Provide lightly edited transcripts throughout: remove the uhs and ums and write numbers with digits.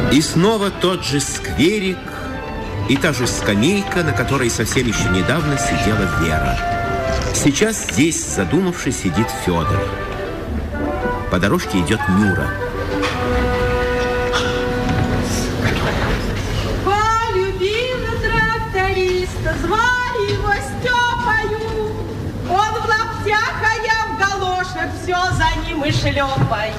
И снова тот же скверик и та же скамейка, на которой совсем еще недавно сидела Вера. Сейчас здесь, задумавшись, сидит Федор. По дорожке идет Нюра. Полюбила тракториста, звали его Степою. Он в лаптях, а я в галошах, все за ним и шлепаю.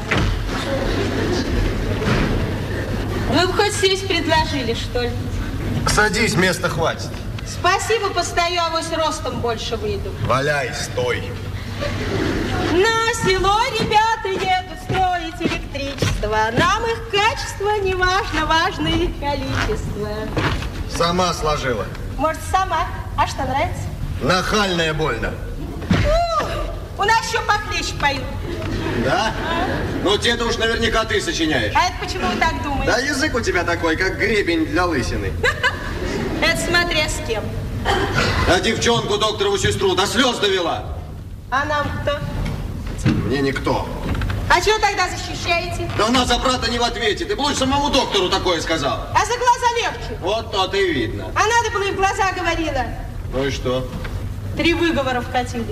Вы бы хоть сесть предложили, что ли? Садись, места хватит. Спасибо, постою, авось ростом больше выйду. Валяй, стой. На село ребята едут строить электричество. Нам их качество не важно, важно их количество. Сама сложила. Может, сама? А что, нравится? Нахальная больно. У нас еще похлеще поют. Да? Ну, те-то уж наверняка ты сочиняешь. А это почему вы так думаете? Да язык у тебя такой, как гребень для лысины. Это смотря с кем. А девчонку, докторову сестру, до слез довела. А нам кто? Мне никто. А чего тогда защищаете? Да она за брата не в ответе. Ты бы лучше самому доктору такое сказал. А за глаза легче. Вот то и видно. А надо было и в глаза говорила. Ну и что? 3 выговора вкатили.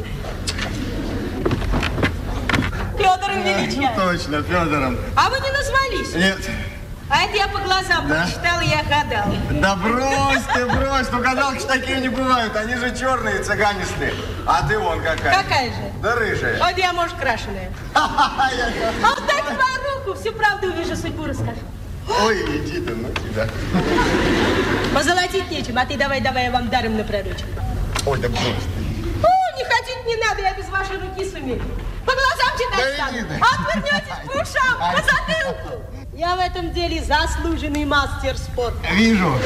Федором величают. Точно, Федором. А вы не назвались? Нет. А это я по глазам прочитала, я гадала. Да брось ты, брось. Ну, гадалки такие не бывают. Они же черные, цыганистые. А ты вон какая. Какая же? Да рыжая. Вот я, может, крашеная. А вот дай по руку, всю правду увижу, судьбу расскажу. Ой, иди ты, ну тебя. Позолотить нечем, а ты давай, я вам даром напророчу. Ой, да брось ты. Не хотите, не надо, я без вашей руки сумею. По глазам читать стану. Отвернетесь по ушам, по затылку. Я в этом деле заслуженный мастер спорта. Вижу.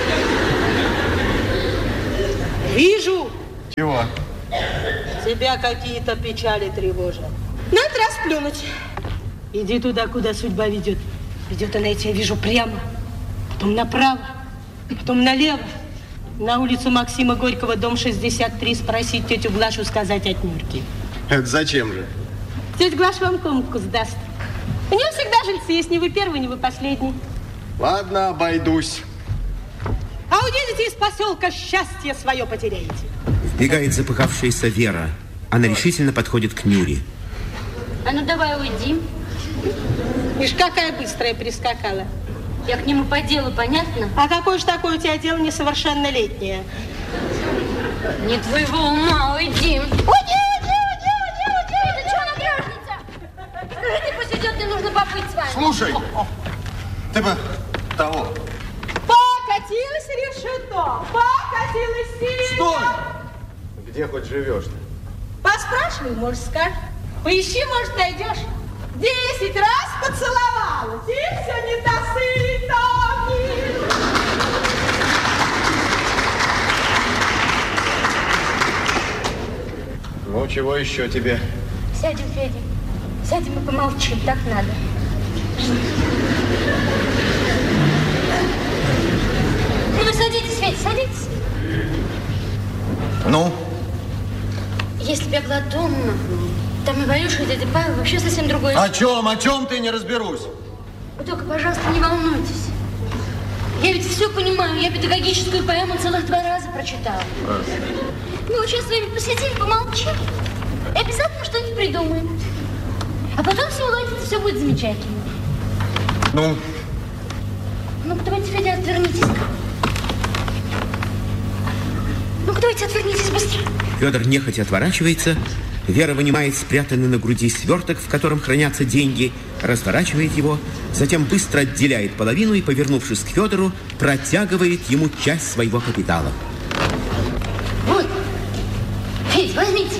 Вижу. Чего? Тебя какие-то печали тревожат. На этот раз плюнуть. Иди туда, куда судьба ведет. Ведет она, я тебя вижу, прямо, потом направо, потом налево. На улицу Максима Горького, дом 63, спросить тетю Глашу, сказать от Нюрки. Это зачем же? Тетя Глаша вам комнатку сдаст. У нее всегда жильцы есть, не вы первый, не вы последний. Ладно, обойдусь. А уедете из поселка, счастье свое потеряете. Вбегает запыхавшаяся Вера. Она решительно подходит к Нюре. А ну давай уйди. Ишь, какая быстрая прискакала. Я к нему по делу, понятно? А какое же такое у тебя дело несовершеннолетнее? Не твоего ума, уйди. Уйди! Да чего она грешница? Скажи, ты пусть идет, мне нужно побыть с вами. Слушай, ты бы того. Покатилось решето, покатилось сильно. Стой! Где хоть живешь-то? Поспрашивай, может, скажешь. Поищи, может, найдешь. 10 раз поцеловала. Ты все не тасы, тони. Ну, чего еще тебе? Сядем, Федя. Сядем и помолчим, так надо. Ну, вы садитесь, Федя, садитесь. Ну? Если бы я была дома, там и Валюша, и дядя Павел, вообще совсем другое. О чем ты, не разберусь. Вы только, пожалуйста, не волнуйтесь. Я ведь все понимаю, я педагогическую поэму целых 2 раза прочитала. Мы вот сейчас с вами посидим, помолчим, и обязательно что-нибудь придумаем. А потом все уладится, все будет замечательно. Ну? Ну-ка, давайте, Федя, отвернитесь. Ну-ка, давайте, отвернитесь быстро. Федор нехотя отворачивается. Вера вынимает спрятанный на груди сверток, в котором хранятся деньги, разворачивает его, затем быстро отделяет половину и, повернувшись к Федору, протягивает ему часть своего капитала. Вот. Федь, возьмите.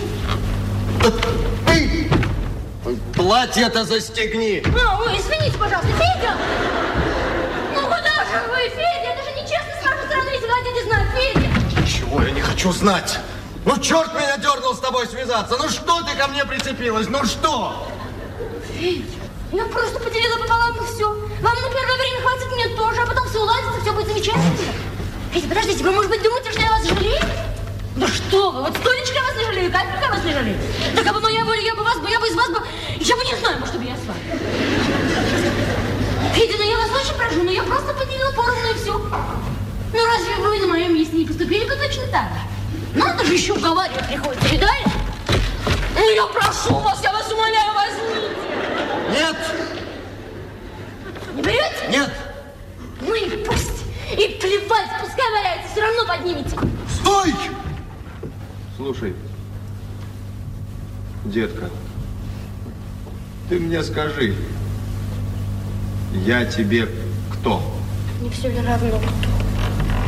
Платье-то застегни. Ой, извините, пожалуйста, Федя. Ну куда же вы, Федя? Это же нечестно с вашей стороны, если хотите знать, Федя. Чего я не хочу знать? Ну, черт меня дернул с тобой связаться. Ну, что ты ко мне прицепилась? Ну, что? Федя, я просто поделила пополам и все. Вам на первое время хватит, мне тоже, а потом все уладится, все будет замечательно. Федя, подождите, вы, может быть, думаете, что я вас жалею? Да что вы, вот столечко я вас не жалею, капелька вас не жалею. Да как бы моя воля, я бы из вас бы, я бы не знаю, может, бы я с вами. Федя, ну я вас очень прошу, но я просто поделила. капитана. Надо же еще уговаривать приходится, видали? Ну, я прошу вас, я вас умоляю, возьмите. Нет. Не берете? Нет. Ну и пусть. И плевать, пускай валяется, все равно поднимете. Стой! Слушай, детка, ты мне скажи, я тебе кто? Не все ли равно кто?